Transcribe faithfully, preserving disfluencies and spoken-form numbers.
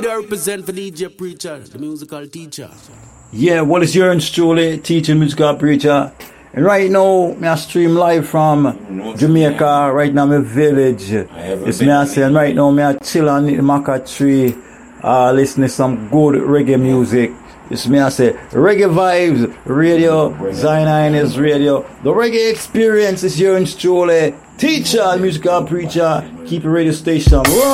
I represent for D J Preacher, the musical teacher. Yeah, what is your truly teaching musical preacher? And right now, me I stream live from Jamaica, right now my village. It's me I say, and right now me I chill on the maca tree, uh, listening to some good reggae music. It's me I say, Reggae Vibes Radio, Zion is Radio. The reggae experience is your truly teacher, musical preacher. Keep a radio station.